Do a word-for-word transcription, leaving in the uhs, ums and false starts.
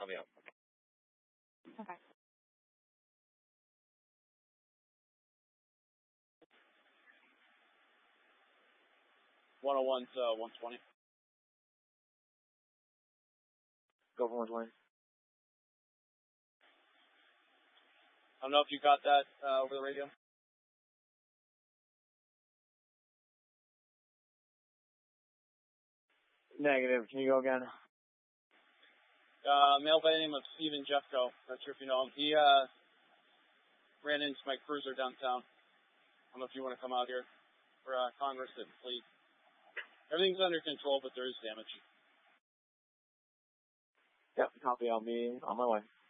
coming up. Okay. one oh one to one twenty. Go for one twenty. I don't know if you got that uh, over the radio. Negative. Can you go again? Uh, male by the name of Steven Jeffco. Not sure if you know him. He uh, ran into my cruiser downtown. I don't know if you want to come out here for uh, Congress and Fleet. Everything's under control, but there is damage. Yep, copy. I'll be on my way.